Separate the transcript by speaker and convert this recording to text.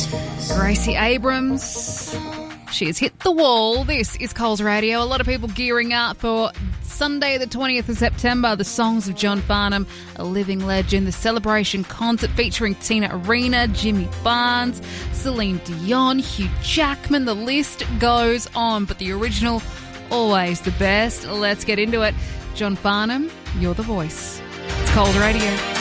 Speaker 1: Gracie Abrams, she has hit the wall. This is Coles Radio. A lot of people gearing up for Sunday the 20th of September, the Songs of John Farnham, a living legend, the celebration concert featuring Tina Arena, Jimmy Barnes, Celine Dion, Hugh Jackman. The list goes on, but the original, always the best. Let's get into it. John Farnham, you're the voice. It's Coles Radio.